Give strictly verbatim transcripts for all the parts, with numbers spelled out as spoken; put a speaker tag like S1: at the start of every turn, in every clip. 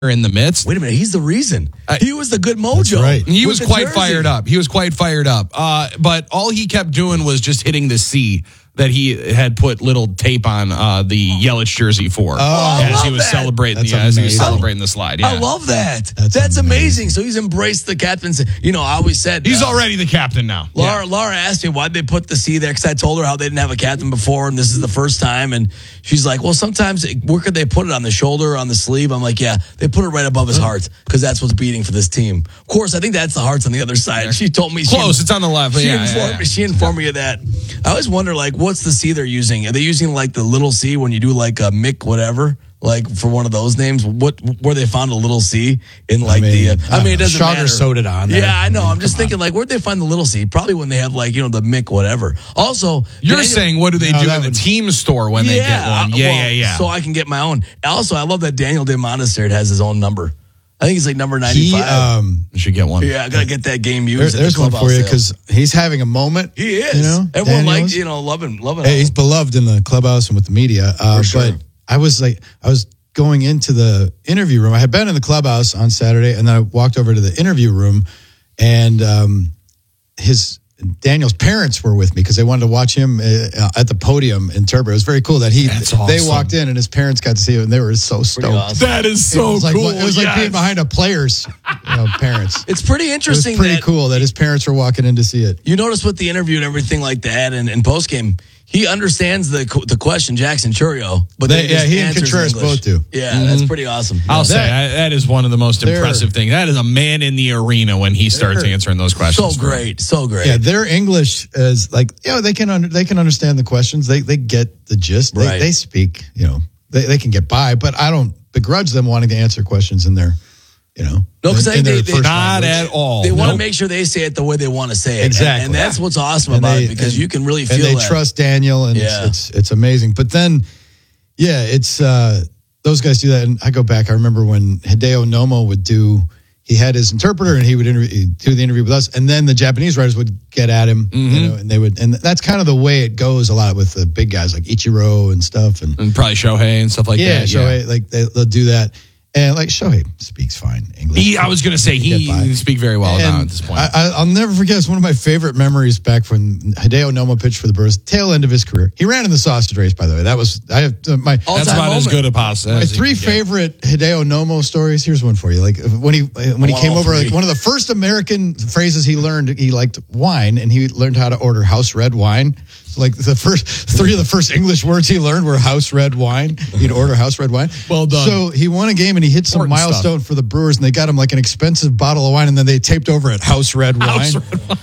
S1: in the midst.
S2: Wait a minute, he's the reason.
S1: Uh,
S2: he was the good mojo.
S3: right.
S1: He
S2: with
S1: was
S2: the
S1: quite
S2: jersey.
S1: fired up. He was quite fired up. Uh, but all he kept doing was just hitting the C that he had put little tape on uh, the Yelich jersey for
S3: Oh,
S1: as
S2: I
S1: he
S2: love
S1: was
S2: that.
S1: celebrating.
S3: That's
S1: Yeah, as he was
S3: amazing.
S1: celebrating the slide. Yeah.
S2: I love that.
S3: That's
S2: That's, amazing.
S3: amazing.
S2: So he's embraced the captain's. You know, I always said
S1: He's
S2: uh,
S1: already the captain now.
S2: Laura, Laura asked me why'd they put the C there because I told her how they didn't have a captain before and this is the first time. And she's like, well, sometimes it, where could they put it on the shoulder, on the sleeve? I'm like, yeah, they put it right above his heart because that's what's beating for this team. Of course, I think that's the heart's on the other side. She told me.
S1: Close.
S2: She,
S1: It's on the left.
S2: She,
S1: Yeah,
S2: informed,
S1: yeah, yeah.
S2: me, she informed me of that. I always wonder, like, what's the C they're using? Are they using like the little C when you do like a Mick whatever? Like for one of those names, what where they found a little C in like
S3: I mean,
S2: the? Uh, I
S3: I
S2: mean,
S3: don't
S2: it doesn't
S3: know.
S2: matter.
S3: Schauger sewed it on there.
S2: Yeah, I know.
S3: I mean,
S2: I'm just
S3: come
S2: thinking, like, where'd they find the little C? Probably when they have like you know the Mick whatever. Also,
S1: You're
S2: Daniel-
S1: saying what do they
S3: No,
S1: do
S3: that
S1: in the
S3: would-
S1: team store when they get one?
S2: uh,
S1: Yeah,
S2: well,
S1: yeah, yeah.
S2: So I can get my own. Also, I love that Daniel De Montesert has his own number. I think he's like number
S3: He,
S2: ninety-five.
S3: um,
S1: You should get one.
S2: yeah, I gotta get that game used.
S3: there,
S2: at the
S3: there's one
S2: clubhouse
S3: for you
S2: sale.
S3: because he's having a moment.
S2: he is.
S3: You know,
S2: Everyone
S3: Daniel
S2: likes
S3: is.
S2: you know loving loving.
S3: Hey,
S2: him.
S3: he's beloved in the clubhouse and with the media. Uh,
S2: For sure.
S3: But I was like, I was going into the interview room. I had been in the clubhouse on Saturday, and then I walked over to the interview room, and um, his Daniel's parents were with me because they wanted to watch him uh, at the podium interpret. It was very cool that he
S1: That's
S3: they
S1: awesome.
S3: walked in and his parents got to see him, and they were so stoked.
S2: awesome.
S1: That is
S3: It
S1: so
S3: was like
S1: cool.
S3: it was like
S1: yes.
S3: being behind a player's you know, parents.
S2: It's pretty
S3: It was
S2: interesting.
S3: pretty
S2: that
S3: cool that his parents were walking in to see it.
S2: You notice with the interview and everything like that, and, and post game, he understands the the question, Jackson Churio. But
S3: They-
S2: then just
S3: yeah, he and
S2: answers
S3: Contreras
S2: English.
S3: both do.
S2: Yeah, that's pretty awesome.
S1: I'll
S2: Yeah.
S1: say I, that is one of the most
S3: They're-
S1: impressive things. That is a man in the arena when he starts
S3: They're
S1: answering those
S2: so
S1: questions.
S2: great, so great.
S3: Yeah, their English is like, you know, they can under, they can understand the questions. They they get the gist. They,
S2: Right.
S3: they speak, you know, they, they can get by, but I don't begrudge them wanting to answer questions in their, you know,
S2: No, 'cause
S3: in,
S2: I
S3: in
S2: think
S3: their
S2: they-
S3: first
S1: Not
S3: language.
S1: at all.
S2: They want to
S1: Nope.
S2: make sure they say it the way they want to say it.
S3: Exactly.
S2: And, and that's what's awesome
S3: And
S2: about
S3: they-
S2: it because
S3: and-
S2: you can really feel
S3: and they
S2: that.
S3: trust Daniel, and
S2: Yeah.
S3: it's, it's it's amazing. But then, yeah, it's uh, those guys do that. And I go back. I remember when Hideo Nomo would do. He had his interpreter, and he would interview, he'd do the interview with us, and then the Japanese writers would get at him,
S2: Mm-hmm.
S3: you know, and they would, and that's kind of the way it goes a lot with the big guys like Ichiro and stuff, and
S1: And probably Shohei and stuff like
S3: yeah,
S1: that.
S3: Shohei, like they, they'll do that, and like Shohei speaks fine English.
S1: He, I was going to say he
S3: Get by.
S1: can speak very well now
S3: And
S1: at this point.
S3: I, I, I'll never forget. It's one of my favorite memories back when Hideo Nomo pitched for the Brewers, tail end of his career. He ran in the sausage race, by the way. That was I have uh, my
S2: All
S1: That's
S2: time
S1: about as
S2: moment.
S1: good a pass.
S3: my three favorite Hideo Nomo stories. Here's one for you. Like when he when he
S2: want
S3: came
S2: all
S3: over,
S2: three.
S3: like one of the first American phrases he learned. He liked wine, and he learned how to order house red wine. So like the first three of the first English words he learned were house red wine. He'd order house red wine.
S1: Well done.
S3: So he won a game and he hit some
S1: Important stuff.
S3: milestone for the Brewers, and they got him like an expensive bottle of wine, and then they taped over it house red wine.
S1: House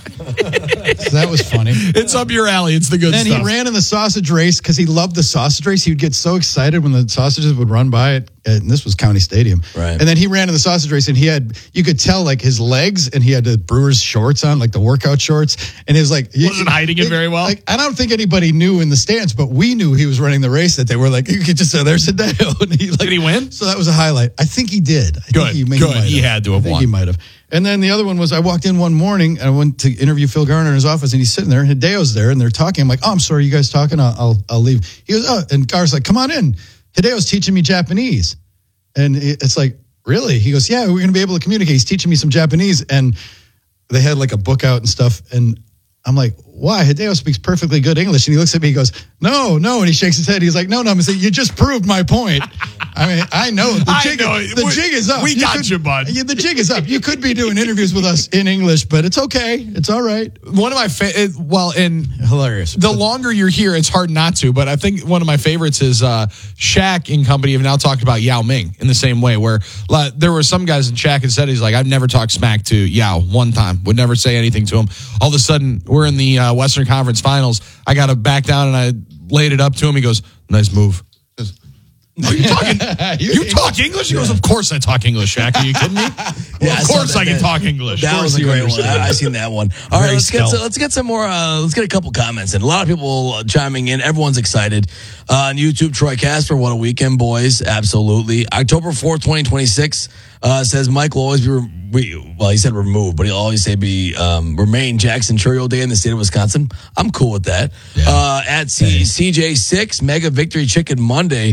S3: So that was funny.
S1: It's up your alley. It's the good
S3: Then
S1: stuff.
S3: he ran in the sausage race because he loved the sausage race. He would get so excited when the sausages would run by it. And this was County Stadium.
S2: Right.
S3: And then he ran in the sausage race, and he had, you could tell like his legs, and he had the Brewers shorts on, like the workout shorts. And he was like,
S1: Wasn't hiding it very well.
S3: Like, I don't think anybody knew in the stands, but we knew he was running the race, that they were like, you could just say, there's Hideo. And he like,
S1: Did he win?
S3: So that was a highlight. I think he did. I
S1: Good,
S3: think he, maybe
S1: good.
S3: might
S1: He had to have
S3: I think
S1: won.
S3: He might have. And then the other one was I walked in one morning and I went to interview Phil Garner in his office, and he's sitting there, and Hideo's there, and they're talking. I'm like, oh, I'm sorry, you guys talking? I'll, I'll, I'll leave. He goes, oh, and Gar's like, come on in. Hideo's teaching me Japanese. And it's like, really? He goes, yeah, we're going to be able to communicate. He's teaching me some Japanese. And they had like a book out and stuff. And I'm like, why? Hideo speaks perfectly good English. And he looks at me, he goes, no, no. And he shakes his head. He's like, no, no. I'm saying, you just proved my point. I mean, I know. The
S1: I
S3: jig,
S1: know.
S3: The
S1: We-
S3: jig is up.
S1: we got
S3: could-
S1: you, bud.
S3: Yeah, the jig is up. You could be doing interviews with us in English, but it's okay. It's all right.
S1: One of my fa- it- well, and
S3: Hilarious.
S1: the longer you're here, it's hard not to. But I think one of my favorites is uh, Shaq and company have now talked about Yao Ming in the same way, where uh, there were some guys, and Shaq had said, he's like, I've never talked smack to Yao one time, would never say anything to him. All of a sudden, we're in the uh, Western Conference Finals. I got to back down, and I laid it up to him. He goes, nice move. He goes, Are you talking? You talk English? He goes, of course I talk English, Shaq. Are you kidding me?
S2: Yeah, I
S1: of
S2: saw
S1: course
S2: that-
S1: I can
S2: that-
S1: talk English.
S2: That
S1: Of
S2: was
S1: course
S2: a
S1: you
S2: great one.
S1: understand.
S2: I, I seen that one. All right,
S1: Very
S2: let's get
S1: stealth.
S2: some, let's get some more. Uh, let's get a couple comments in. A lot of people uh, chiming in. Everyone's excited uh, on YouTube. Troy Casper, what a weekend, boys! Absolutely. October fourth, twenty twenty six uh, says Mike will always be. Re- we, well, he said removed, but he'll always say be um, remain Jackson Churio Day in the state of Wisconsin. I'm cool with that.
S3: Yeah.
S2: Uh, at C- CJ six Mega Victory Chicken Monday.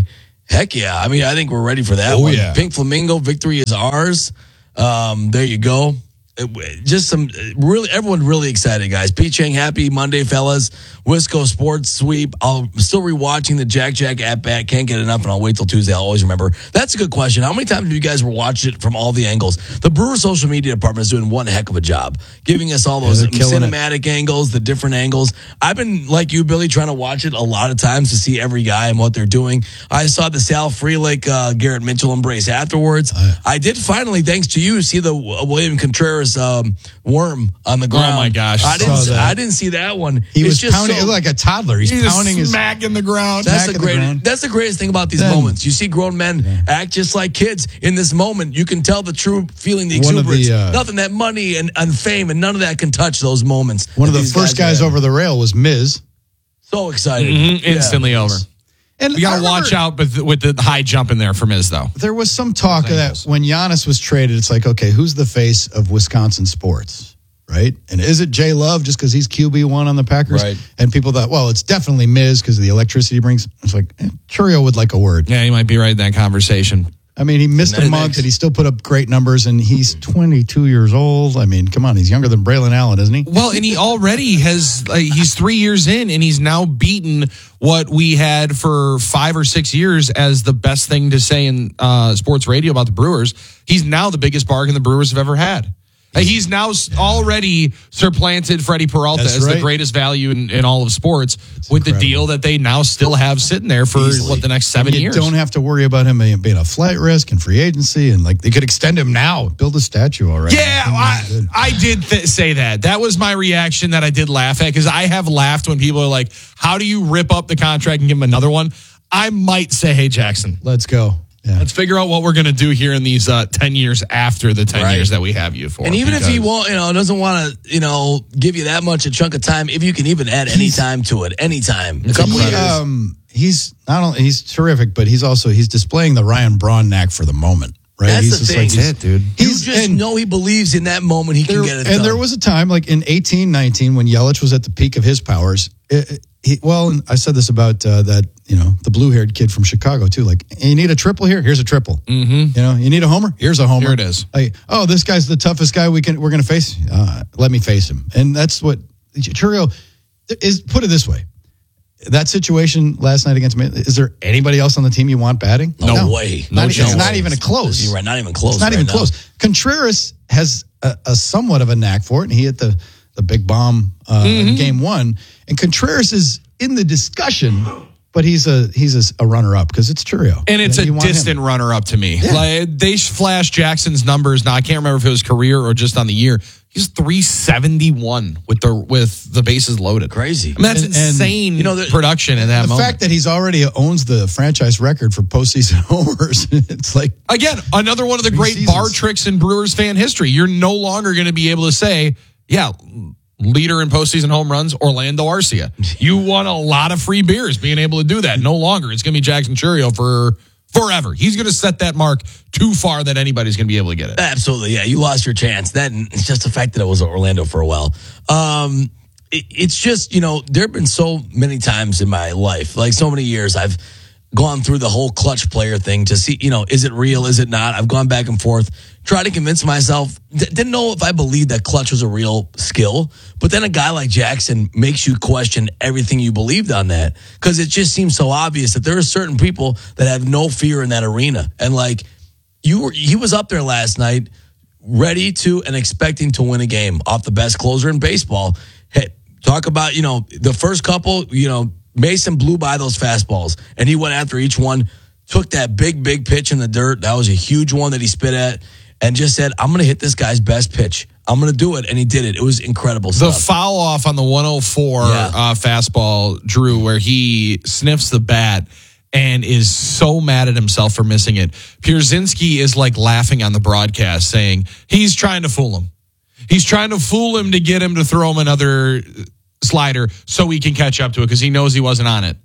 S2: Heck yeah. I mean, I think we're ready for that
S3: Oh,
S2: one.
S3: yeah.
S2: Pink Flamingo, victory is ours. Um, there you go. It, just some really, everyone really excited, guys. Pete Chang, happy Monday, fellas. Wisco Sports Sweep. I'm still rewatching the Jack Jack at bat. Can't get enough, and I'll wait till Tuesday. I'll always remember. That's a good question. How many times have you guys were watching it from all the angles? The Brewers social media department is doing one heck of a job, giving us all those
S3: they're killing it.
S2: cinematic angles, the different angles. I've been, like you, Billy, trying to watch it a lot of times to see every guy and what they're doing. I saw the Sal Frelick, uh, Garrett Mitchell embrace afterwards. I did finally, thanks to you, see the uh, William Contreras um, worm on the ground.
S1: Oh, my gosh.
S2: I didn't,
S3: Saw that.
S2: I didn't see that one.
S3: He
S2: It's
S3: was
S2: just
S3: pounding
S2: so-
S3: it like a toddler. He's
S1: He's
S3: pounding his.
S1: smacking the ground.
S2: that's
S3: Smack
S2: the
S3: in the
S2: great.
S3: ground.
S2: That's the greatest thing about these
S3: Then-
S2: moments. You see grown men act just like kids in this moment. You can tell the true feeling, the
S3: One of the,
S2: exuberance.
S3: uh,
S2: Nothing that money and, and fame and none of that can touch those moments.
S3: One of
S2: that
S3: the
S2: these
S3: first
S2: guys
S3: guys
S2: are
S3: over the rail was Miz.
S2: So excited,
S1: Mhm,
S2: Yeah.
S1: instantly over.
S3: And
S1: We got
S3: I
S1: to watch
S3: remember
S1: out with, with the high jump in there for Miz, though.
S3: There was some talk of that
S1: Angles.
S3: when Giannis was traded. It's like, okay, who's the face of Wisconsin sports? Right? And is it Jay Love just because he's Q B one on the Packers?
S2: Right.
S3: And people thought, well, it's definitely Miz because of the electricity he brings. It's like, eh, Churio would like a word.
S1: Yeah, you might be right in that conversation.
S3: I mean, he missed a
S2: Nice.
S3: month and he still put up great numbers, and he's twenty-two years old. I mean, come on, he's younger than Braylon Allen, isn't he?
S1: Well, and he already has, like, he's three years in, and he's now beaten what we had for five or six years as the best thing to say in uh, sports radio about the Brewers. He's now the biggest bargain the Brewers have ever had. Uh, He's now s- already supplanted Freddie Peralta
S3: That's
S1: as the
S3: right.
S1: greatest value in, in all of sports with the
S3: incredible.
S1: deal that they now still have sitting there for,
S3: Easily.
S1: what, the next seven
S3: you
S1: years.
S3: don't have to worry about him being being a flight risk and free agency, and like they could extend him now, build a statue already.
S1: Yeah, I, I did th- say that. That was my reaction that I did laugh at, because I have laughed when people are like, how do you rip up the contract and give him another one? I might say, hey, Jackson,
S3: Let's go. Yeah.
S1: let's figure out what we're going to do here in these uh, ten years after the ten
S2: Right.
S1: years that we have you for.
S2: And even if he
S1: because-
S2: won't, you know, doesn't want to, you know, give you that much a chunk of time, if you can even add any time to it, any time, a couple of
S3: He,
S2: years.
S3: um, he's not only he's terrific, but he's also he's displaying the Ryan Braun knack for the moment, right?
S2: That's
S3: he's
S2: the
S3: just
S2: thing.
S3: like
S2: That's
S1: it, dude.
S2: You
S3: He's
S2: just
S3: and,
S2: know he believes in that moment he can
S3: there,
S2: get it
S3: and
S2: done.
S3: there was a time like in eighteen nineteen when Yelich was at the peak of his powers. It, it- he, well, and I said this about uh, that, you know, the blue-haired kid from Chicago too. Like, you need a triple here. Here's a triple. Mm-hmm. You know, you need a homer. Here's a homer.
S1: Here it is.
S3: Like, oh, this guy's the toughest guy we can we're going to face. Uh, let me face him. And that's what Churio is. Put it this way: that situation last night against me. Is there anybody else on the team you want batting?
S2: No way.
S3: Not,
S2: No
S3: it's
S2: chance.
S3: not even a close.
S2: You're right, not even close.
S3: It's not
S2: right
S3: even
S2: now.
S3: close. Contreras has a, a somewhat of a knack for it, and he hit the the big bomb uh,
S2: Mm-hmm.
S3: in game one. And Contreras is in the discussion, but he's a he's a, a runner up because it's Churio,
S1: And it's
S3: You
S1: a
S3: want him.
S1: distant runner up to me. Like, they flashed Jackson's numbers. Now I can't remember if it was career or just on the year. He's three seventy-one with the with the bases loaded.
S2: Crazy.
S1: I mean, that's
S3: And- and,
S1: insane.
S2: you know, the-
S1: production in that
S3: The
S1: moment.
S3: fact that he's already owns the franchise record for postseason homers, it's like
S1: Again, another one of the
S3: Three
S1: great
S3: seasons.
S1: bar tricks in Brewers fan history. You're no longer going to be able to say, yeah, leader in postseason home runs, Orlando Arcia. You won a lot of free beers being able to do that. No longer. It's going to be Jackson Churio for forever. He's going to set that mark too far that anybody's going to be able to get it.
S2: Absolutely, yeah. You lost your chance. That and it's just the fact that it was Orlando for a while. Um, it, it's just, you know, there have been so many times in my life, like so many years, I've gone through the whole clutch player thing to see, you know, is it real? Is it not? I've gone back and forth, tried to convince myself. D- didn't know if I believed that clutch was a real skill. But then a guy like Jackson makes you question everything you believed on that, because it just seems so obvious that there are certain people that have no fear in that arena. And like, you were, he was up there last night, ready to and expecting to win a game off the best closer in baseball. Hey, talk about, you know, the first couple, you know, Mason blew by those fastballs and he went after each one, took that big, big pitch in the dirt. That was a huge one that he spit at and just said, I'm going to hit this guy's best pitch. I'm going to do it. And he did it. It was incredible
S1: The
S2: stuff.
S1: foul off on the one oh four
S2: Yeah.
S1: uh, fastball, Drew, where he sniffs the bat and is so mad at himself for missing it. Pierzynski is like laughing on the broadcast saying he's trying to fool him. He's trying to fool him to get him to throw him another slider so he can catch up to it because he knows he wasn't on it.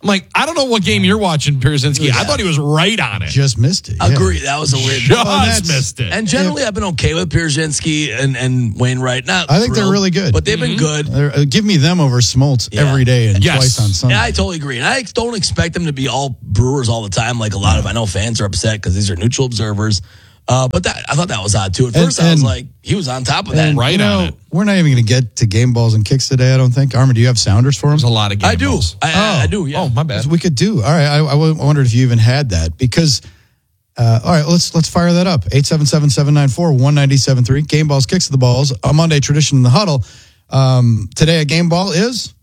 S1: I'm like, I don't know what game you're watching, Pierzynski. I thought he was right on it.
S3: Just missed it. Yeah.
S2: Agree. That was a weird.
S1: Just
S3: that's-
S1: missed it.
S2: And generally, I've been okay with Pierzynski and, and Wainwright. Not
S3: I think they're
S2: thrilled,
S3: really good.
S2: but they've been good.
S3: They're- uh, give me them over Smoltz
S2: Yeah.
S3: every day and
S1: Yes.
S3: twice on Sunday.
S2: Yeah, I totally agree. And I don't expect them to be all Brewers all the time. Like a lot of, I know fans are upset because these are neutral observers. Uh, but that I thought that was odd too. At
S3: And-
S2: first, I was
S3: and-
S2: like, he was on top of that.
S3: And,
S1: Right
S3: you know,
S1: on it.
S3: We're not even going to get to game balls and kicks today, I don't think. Armin, do you have sounders for them?
S1: There's a lot of game
S2: I do.
S1: balls.
S2: I, I, I do. Yeah.
S1: Oh, my bad.
S3: We could do. All right. I, I wondered if you even had that because, uh, all right, let's let's fire that up. eight seven seven, seven nine four, one nine seven three. Game balls, kicks to the balls. A Monday tradition in the huddle. Um, today, a game ball is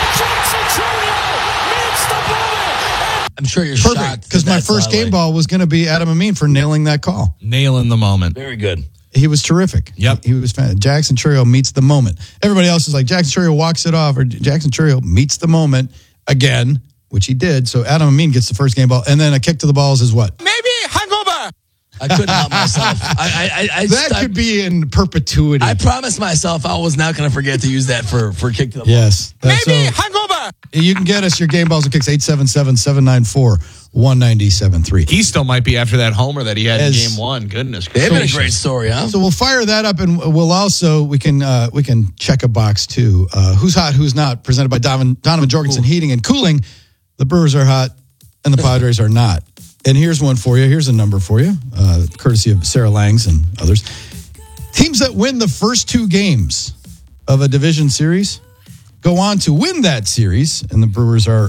S2: I'm sure you're
S3: perfect
S2: shocked
S3: because
S2: that
S3: my
S2: that's
S3: first
S2: not
S3: game
S2: like-
S3: ball was going to be Adam Amin for nailing that call.
S1: Nailing the moment.
S2: Very good.
S3: He was terrific.
S1: Yep.
S3: He, he was fan. Jackson Churio meets the moment. Everybody else is like, Jackson Churio walks it off, or Jackson Churio meets the moment again, which he did. So Adam Amin gets the first game ball, and then a kick to the balls is what?
S1: Maybe hangover.
S2: I couldn't help myself. I, I, I, I,
S3: That
S2: I,
S3: could be in perpetuity.
S2: I promised myself I was not going to forget to use that for, for kick to the ball.
S3: yes. That's so,
S1: hangover.
S3: you can get us your game balls and kicks, eight seven seven, seven nine four, one nine seven three.
S1: He still might be after that homer that he had
S3: As-
S1: in game one. Goodness
S2: They've been a
S1: gracious.
S2: great story, huh?
S3: So we'll fire that up, and we'll also we can uh, we can check a box too. Uh, who's hot, who's not? Presented by Donovan, Donovan Jorgensen Heating and Cooling. The Brewers are hot, and the Padres are not. And here's one for you. Here's a number for you, uh, courtesy of Sarah Langs and others. Teams that win the first two games of a division series go on to win that series, and the Brewers are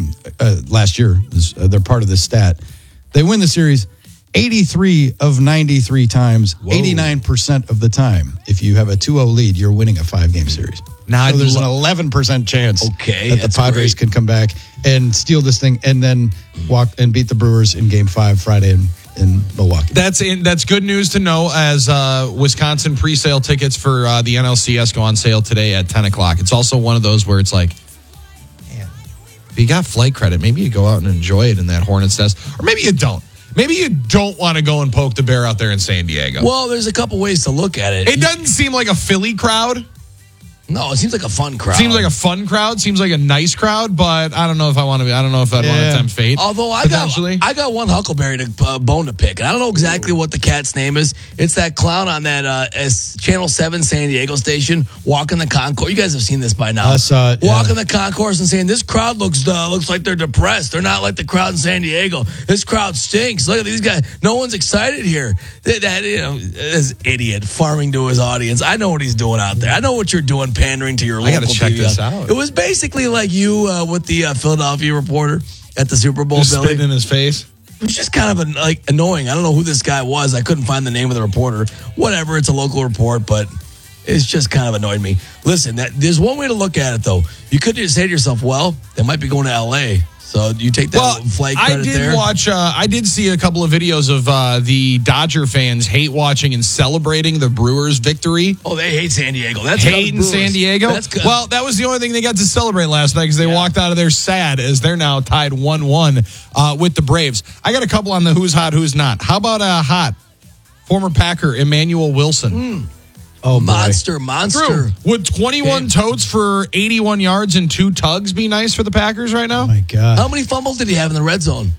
S3: uh, last year. This, uh, they're part of this stat. They win the series eighty-three of ninety-three times, eighty-nine percent of the time. If you have a two oh lead, you're winning a five-game series.
S1: Now,
S3: so
S1: I'd
S3: there's
S1: lo-
S3: an eleven percent chance
S2: Okay,
S3: that the
S2: that's
S3: Padres
S2: great.
S3: can come back and steal this thing and then walk and beat the Brewers in Game Five Friday in, in Milwaukee.
S1: That's in, that's good news to know as uh, Wisconsin pre-sale tickets for uh, the N L C S go on sale today at ten o'clock. It's also one of those where it's like, man, if you got flight credit, maybe you go out and enjoy it in that Hornets nest. Or maybe you don't. Maybe you don't want to go and poke the bear out there in San Diego.
S2: Well, there's a couple ways to look at it.
S1: It doesn't seem like a Philly crowd.
S2: No, it seems like a fun crowd.
S1: Seems like a fun crowd. Seems like a nice crowd, but I don't know if I want to be. I don't know if I'd want
S3: Yeah.
S1: to tempt fate.
S2: Although I got,
S1: potentially.
S2: I got one Huckleberry to uh, bone to pick, and I don't know exactly what the cat's name is. It's that clown on that uh, S- Channel Seven San Diego station walking the concourse. You guys have seen this by now.
S3: I saw it, yeah.
S2: Walking the concourse and saying, "This crowd looks uh, looks like they're depressed. They're not like the crowd in San Diego. This crowd stinks. Look at these guys. No one's excited here." That, that you know, this idiot farming to his audience. I know what he's doing out there. I know what you're doing, pandering to your
S1: I
S2: local
S1: gotta check
S2: T V.
S1: this out.
S2: It was basically like you uh, with the uh, Philadelphia Reporter at the Super Bowl.
S1: Just
S2: Billy.
S1: spitting in his face.
S2: It was just kind of an, like annoying. I don't know who this guy was. I couldn't find the name of the reporter. Whatever, it's a local report, but it's just kind of annoyed me. Listen, that, there's one way to look at it, though. You could just say to yourself, well, they might be going to L A. So you take that
S1: Well,
S2: flight
S1: I
S2: credit
S1: did
S2: there.
S1: watch. Uh, I did see a couple of videos of uh, the Dodger fans hate watching and celebrating the Brewers' victory.
S2: Oh, they hate San Diego. That's
S1: Hate in San Diego.
S2: That's good.
S1: Well, that was the only thing they got to celebrate last night because they
S2: Yeah.
S1: walked out of there sad as they're now tied one one uh, with the Braves. I got a couple on the who's hot, who's not. How about uh, hot? Former Packer Emmanuel Wilson.
S3: Oh, boy.
S2: monster, monster.
S1: Drew, would twenty-one totes for eighty-one yards and two tugs be nice for the Packers right now?
S3: Oh, my God.
S2: How many fumbles did he have in the red zone?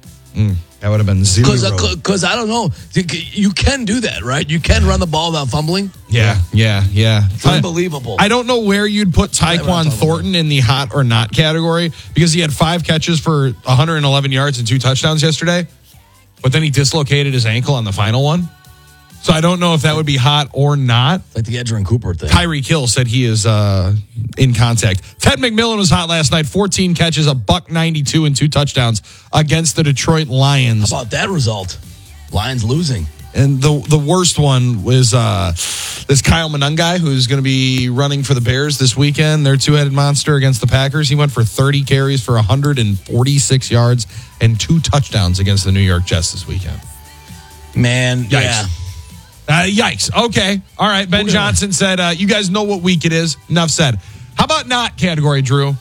S1: That would have been zero.
S2: Because I don't know. You can do that, right? You can run the ball without fumbling.
S1: Yeah, yeah, yeah.
S2: Unbelievable.
S1: I don't know where you'd put Tyquan Thornton in the hot or not category because he had five catches for one hundred eleven yards and two touchdowns yesterday, but then he dislocated his ankle on the final one. So I don't know if that would be hot or not.
S2: Like the Edgerrin Cooper thing.
S1: Tyreek Hill said he is uh, in contact. Ted McMillan was hot last night. fourteen catches, a buck ninety-two, and two touchdowns against the Detroit Lions.
S2: How about that result? Lions losing.
S1: And the the worst one was uh, this Kyle Monangai, who's going to be running for the Bears this weekend. Their two-headed monster against the Packers. He went for thirty carries for one hundred forty-six yards and two touchdowns against the New York Jets this weekend.
S2: Man,
S1: Yikes.
S2: yeah.
S1: Uh, yikes. Okay. All right. Ben Johnson said, uh, you guys know what week it is. Enough said. How about not category, Drew?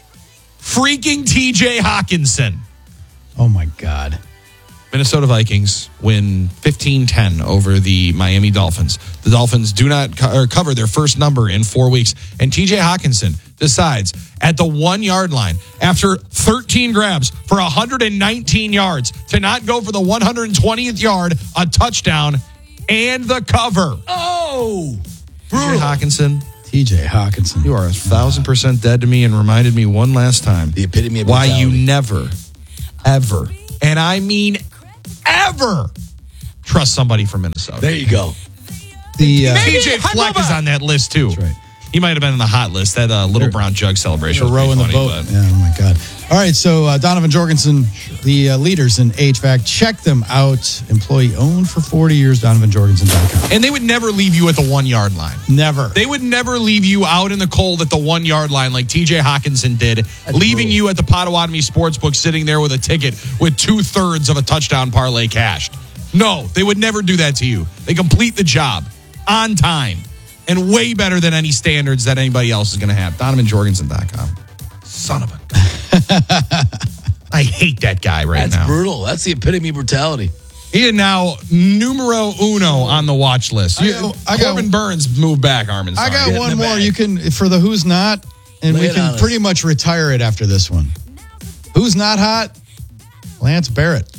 S1: Freaking T J Hawkinson.
S3: Oh, my God.
S1: Minnesota Vikings win fifteen ten over the Miami Dolphins. The Dolphins do not co- or cover their first number in four weeks. And T J Hawkinson, decides at the one-yard line, after thirteen grabs for one hundred nineteen yards, to not go for the one hundred twentieth yard, a touchdown, and the cover.
S2: Oh,
S1: T J Hawkinson.
S3: T J Hawkinson.
S1: You are a thousand percent dead to me and reminded me one last time.
S2: The epitome of
S1: why you
S2: brutality.
S1: never, ever, and I mean ever, trust somebody from Minnesota.
S2: There you go.
S3: The uh,
S1: T J Fleck is on that list too.
S3: That's right.
S1: He might have been in the hot list. That uh, little brown jug celebration was
S3: row
S1: pretty
S3: in the
S1: funny,
S3: boat.
S1: but-
S3: Yeah, oh my God. All right, so uh, Donovan Jorgensen, the uh, leaders in H V A C, check them out. Employee owned for forty years, donovan jorgensen dot com.
S1: And they would never leave you at the one-yard line.
S3: Never.
S1: They would never leave you out in the cold at the one-yard line like T J Hawkinson did, leaving
S2: brutal.
S1: you at the Potawatomi Sportsbook sitting there with a ticket with two-thirds of a touchdown parlay cashed. No, they would never do that to you. They complete the job on time and way better than any standards that anybody else is going to have. donovan jorgensen dot com. Son of a... I hate that guy right
S2: That's
S1: now.
S2: brutal. That's the epitome of brutality.
S1: He is now numero uno on the watch list.
S3: I
S1: You-
S3: got- I got-
S1: Corbin Burns moved back, Armin.
S3: I
S1: Sorry.
S3: got
S2: Get in
S3: one
S2: the
S3: more.
S2: bag.
S3: You can, for the who's not, and
S2: Lay
S3: we
S2: it on
S3: can
S2: us.
S3: pretty much retire it after this one. Who's not hot? Lance Barrett.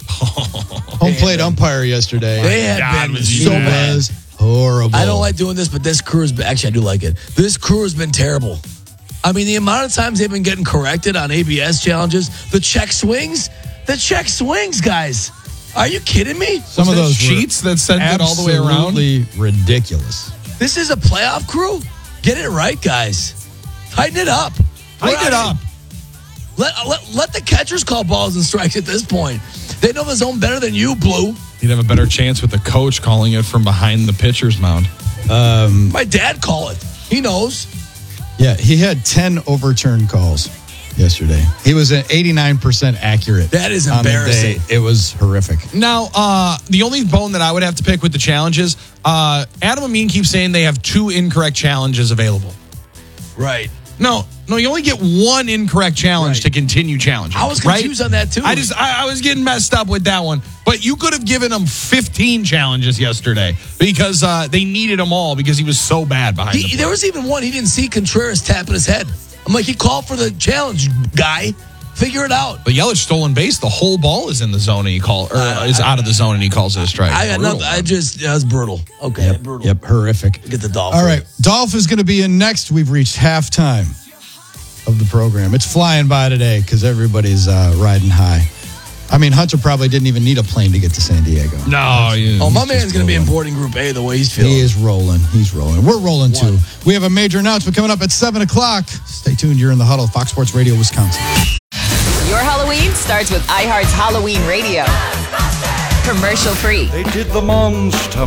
S3: Home plate umpire yesterday.
S2: They had
S1: God,
S2: been
S1: was he
S2: so
S1: bad.
S2: bad.
S3: was horrible.
S2: I don't like doing this, but this crew has been, actually, I do like it. This crew has been terrible. I mean, the amount of times they've been getting corrected on A B S challenges, the check swings, the check swings, guys. Are you kidding me?
S3: Some
S1: Was
S3: of
S1: that
S3: those
S1: cheats that sent it all the way around?
S3: Absolutely ridiculous.
S2: This is a playoff crew. Get it right, guys. Tighten it up.
S1: Tighten it up.
S2: Let, let, let the catchers call balls and strikes at this point. They know the zone better than you, Blue.
S1: You'd have a better chance with the coach calling it from behind the pitcher's mound.
S2: My dad call it. He knows.
S3: Yeah, he had ten overturned calls yesterday. He was at eighty-nine percent accurate.
S2: That is
S3: on the
S2: embarrassing.
S3: day. It was horrific.
S1: Now, uh, the only bone that I would have to pick with the challenges, uh, Adam Amin keeps saying they have two incorrect challenges available.
S2: Right.
S1: No, no, you only get one incorrect challenge
S2: Right.
S1: to continue challenging.
S2: I was
S1: right?
S2: confused on that, too.
S1: I just, I, I was getting messed up with that one. But you could have given him fifteen challenges yesterday because uh, they needed them all because he was so bad behind the
S2: He,
S1: plate.
S2: there was even one he didn't see Contreras tapping his head. I'm like, he called for the challenge, guy. Figure it out.
S1: But Yelich stolen base, the whole ball is in the zone and he call or uh, is out of the zone and he calls it a strike.
S2: I got
S1: Brutal,
S2: nothing. I
S1: man.
S2: just, that was brutal. Okay, brutal.
S3: Yep, horrific.
S2: Get the Dolph.
S3: All right, Dolph is going to be in next. We've reached halftime of the program. It's flying by today because everybody's uh, riding high. I mean, Hunter probably didn't even need a plane to get to San Diego.
S1: No, you,
S2: Oh, my
S3: He's
S2: man's
S3: just
S2: going to be
S3: rolling.
S2: importing Group A the way he's feeling.
S3: He is rolling. He's rolling. We're rolling too.
S2: One.
S3: We have a major announcement coming up at seven o'clock. Stay tuned. You're in the huddle. Fox Sports Radio, Wisconsin.
S4: Your Halloween starts with iHeart's Halloween Radio. Commercial free.
S5: They did the Monster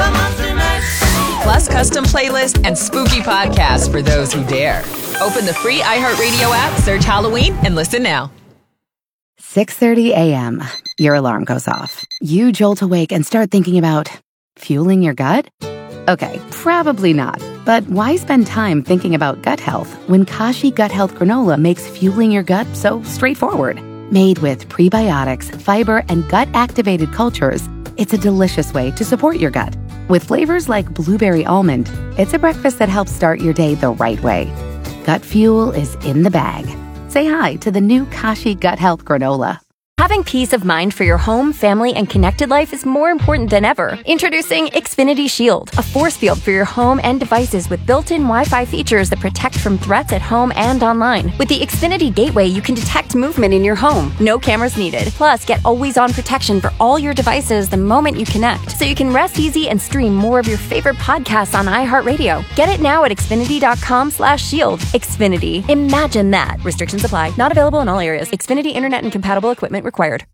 S5: Mash.
S4: Plus custom playlist and spooky podcasts for those who dare. Open the free iHeartRadio app, search Halloween, and listen now.
S6: six thirty a.m. Your alarm goes off. You jolt awake and start thinking about fueling your gut? Okay, probably not. But why spend time thinking about gut health when Kashi Gut Health Granola makes fueling your gut so straightforward? Made with prebiotics, fiber, and gut-activated cultures, it's a delicious way to support your gut. With flavors like blueberry almond, it's a breakfast that helps start your day the right way. Gut fuel is in the bag. Say hi to the new Kashi Gut Health Granola.
S7: Having peace of mind for your home, family, and connected life is more important than ever. Introducing Xfinity Shield, a force field for your home and devices with built-in Wi-Fi features that protect from threats at home and online. With the Xfinity Gateway, you can detect movement in your home. No cameras needed. Plus, get always-on protection for all your devices the moment you connect, so you can rest easy and stream more of your favorite podcasts on iHeartRadio. Get it now at Xfinity.com slash shield. Xfinity. Imagine that. Restrictions apply. Not available in all areas. Xfinity Internet and compatible equipment required.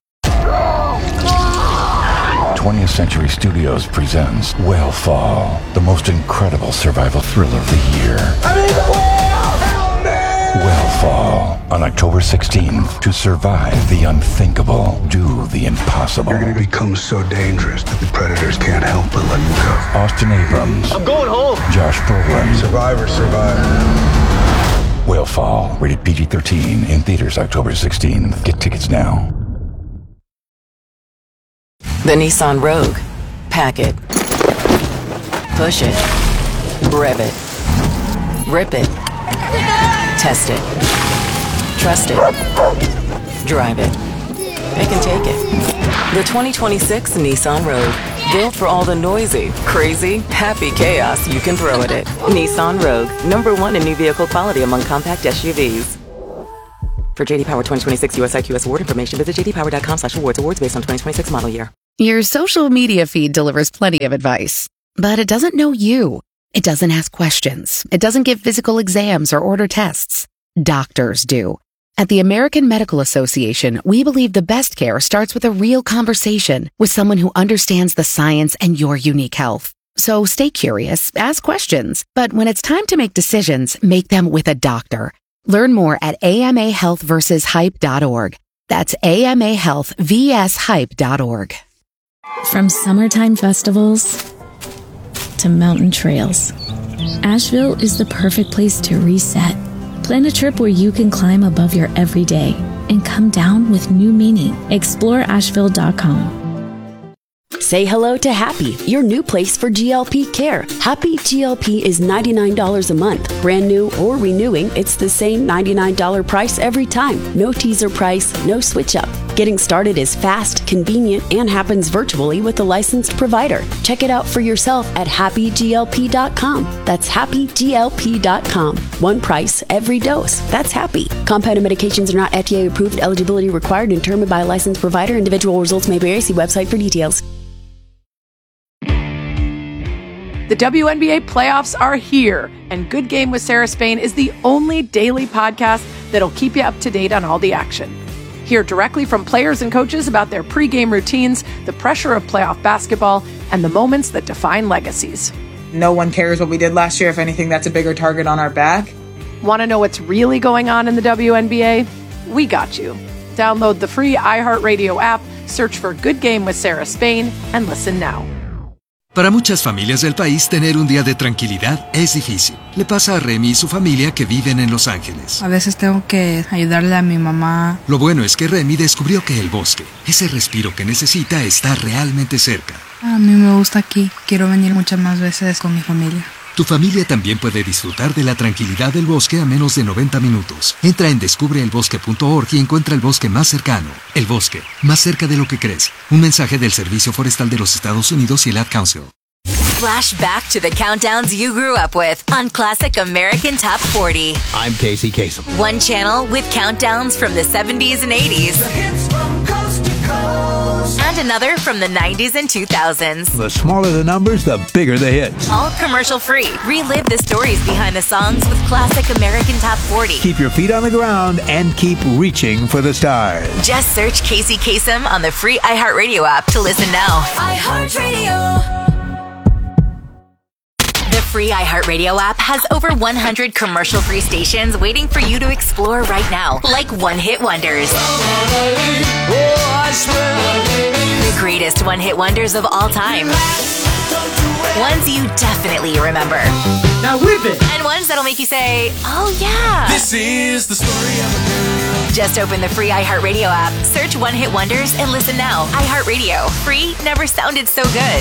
S8: twentieth Century Studios presents Whale the most incredible survival thriller of the year. Whale on October sixteenth. To survive the unthinkable, do the impossible.
S9: You're going to become so dangerous that the predators can't help but let you go.
S8: Austin Abrams. I'm going home. Josh Brolin.
S9: Survivor, survivor.
S8: Whale rated P G thirteen, in theaters October sixteenth. Get tickets now.
S4: The Nissan Rogue. Pack it. Push it. Rev it. Rip it.
S10: Test it. Trust it. Drive it. It can take it. The twenty twenty-six Nissan Rogue. Built for all the noisy, crazy, happy chaos you can throw at it. Nissan Rogue. Number one in new vehicle quality among compact S U Vs. For J D Power twenty twenty-six U S I Q S award information, visit j d power dot com slash awards. Awards based on twenty twenty-six model year.
S6: Your social media feed delivers plenty of advice, but it doesn't know you. It doesn't ask questions. It doesn't give physical exams or order tests. Doctors do. At the American Medical Association, we believe the best care starts with a real conversation with someone who understands the science and your unique health. So stay curious, ask questions, but when it's time to make decisions, make them with a doctor. Learn more at a m a health versus hype dot org. That's a m a health versus hype dot org.
S11: From summertime festivals to mountain trails, Asheville is the perfect place to reset. Plan a trip where you can climb above your everyday and come down with new meaning. explore asheville dot com.
S12: Say hello to Happy, your new place for G L P care. Happy G L P is ninety-nine dollars a month. Brand new or renewing, it's the same ninety-nine dollars price every time. No teaser price, no switch up. Getting started is fast, convenient, and happens virtually with a licensed provider. Check it out for yourself at happy g l p dot com. That's happy g l p dot com. One price, every dose. That's Happy. Compounded medications are not F D A approved. Eligibility required and determined by a licensed provider. Individual results may vary. See website for details.
S13: The W N B A playoffs are here, and Good Game with Sarah Spain is the only daily podcast that'll keep you up to date on all the action. Hear directly from players and coaches about their pregame routines, the pressure of playoff basketball, and the moments that define legacies.
S14: No one cares what we did last year. If anything, that's a bigger target on our back.
S13: Want to know what's really going on in the W N B A? We got you. Download the free iHeartRadio app, search for Good Game with Sarah Spain, and listen now.
S15: Para muchas familias del país, tener un día de tranquilidad es difícil. Le pasa a Remy y su familia que viven en Los Ángeles.
S16: A veces tengo que ayudarle a mi mamá.
S15: Lo bueno es que Remy descubrió que el bosque, ese respiro que necesita, está realmente cerca.
S16: A mí me gusta aquí. Quiero venir muchas más veces con mi familia.
S15: Tu familia también puede disfrutar de la tranquilidad del bosque a menos de noventa minutos. Entra en descubre el bosque punto org y encuentra el bosque más cercano. El bosque, más cerca de lo que crees. Un mensaje del Servicio Forestal de los Estados Unidos y el Ad Council.
S17: Flash back to the countdowns you grew up with on Classic American Top forty.
S18: I'm Casey Kasem.
S17: One channel with countdowns from the seventies and eighties.
S5: The hits from coast to coast.
S17: And another from the nineties and two thousands.
S18: The smaller the numbers, the bigger the hits.
S17: All commercial free. Relive the stories behind the songs with Classic American Top forty.
S18: Keep your feet on the ground and keep reaching for the stars.
S17: Just search Casey Kasem on the free iHeartRadio app to listen now.
S5: iHeartRadio.
S17: The free iHeartRadio app has over one hundred commercial-free stations waiting for you to explore right now, like one-hit wonders. The greatest one-hit wonders of all time. Ones you definitely remember.
S5: Now whip it!
S17: And ones that'll make you say, oh yeah.
S5: This is the story of a girl.
S17: Just open the free iHeartRadio app, search One Hit Wonders, and listen now. iHeartRadio. Free never sounded so good.